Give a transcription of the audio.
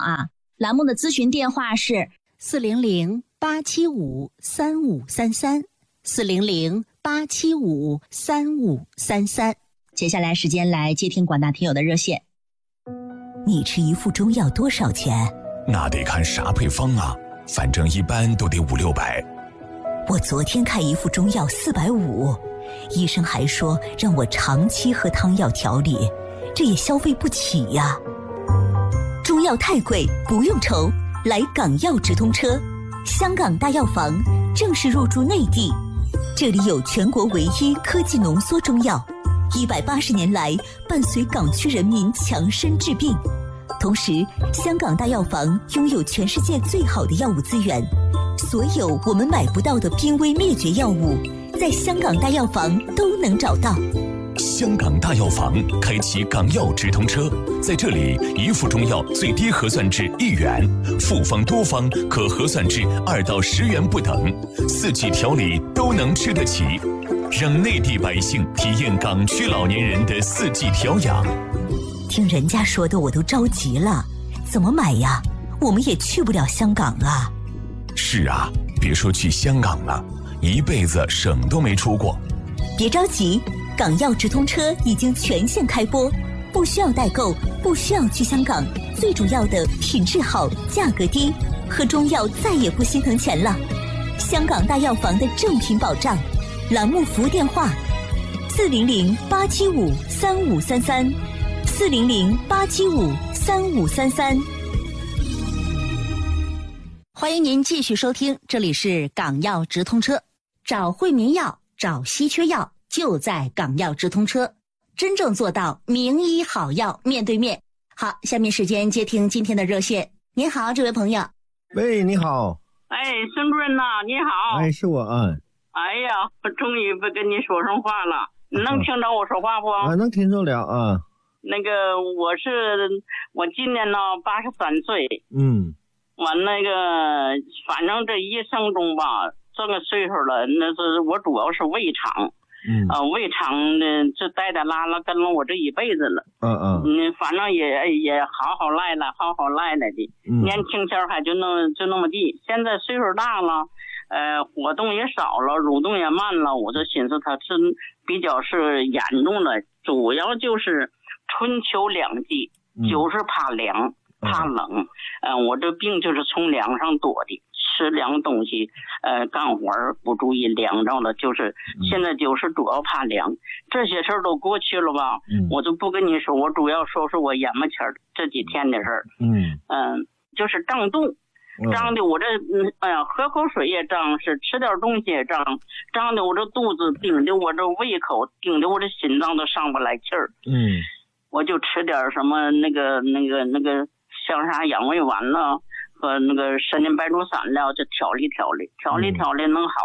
啊。栏目的咨询电话是400-875-3533，400-875-3533。接下来时间来接听广大听友的热线。 你吃一副中药多少钱？ 那得看啥配方啊，反正一般都得500-600。 我昨天开一副中药450，医生还说让我长期喝汤药调理，这也消费不起呀。中药太贵不用愁，来港药直通车，香港大药房正式入驻内地，这里有全国唯一科技浓缩中药，180年来伴随港区人民强身治病。同时，香港大药房拥有全世界最好的药物资源，所有我们买不到的濒危灭绝药物，在香港大药房都能找到。 香港大药房开启港药直通车，在这里一副中药最低核算至1元，复方多方可核算至2到10元不等，4季调理都能吃得起，让内地百姓体验港区老年人的4季调养。 听人家说的我都着急了，怎么买呀？我们也去不了香港啊。 是啊，别说去香港了，一辈子省都没出过。 别着急，港药直通车已经全线开播，不需要代购，不需要去香港，最主要的品质好，价格低，喝中药再也不心疼钱了。香港大药房的正品保障，栏目服务电话400-875-3533，400-875-3533。 欢迎您继续收听，这里是港药直通车，找惠民药，找稀缺药，就在港药直通车，真正做到名医好药面对面。好，下面时间接听今天的热线。您好，这位朋友。 喂，你好。 哎，孙主任呐，你好。 哎，是我啊。 哎呀，我终于不跟你说上话了，你能听着我说话不？ 能听着了啊。 那个，我今年呢83岁。完那个，反正这一生中吧，这个岁数了，那是我主要是胃肠。胃肠呢，这带拉跟了我这一辈子了。反正也好赖了的。年轻前还就那么地，现在岁数大了，活动也少了，蠕动也慢了，我就寻思它是比较是严重的，主要就是春秋两季，就是怕凉怕冷。我这病就是从凉上躲的。吃凉东西，干活不注意凉着了，就是现在就是主要怕凉，这些事儿都过去了吧？我就不跟你说，我主要说是我眼巴前这几天的事儿。就是胀肚，胀的我这喝口水也胀，是吃点东西也胀，胀的我这肚子顶的我这胃口，顶的我这心脏都上不来气儿。我就吃点什么那个香砂养胃丸了。和那个参苓白术散料，就调理能好。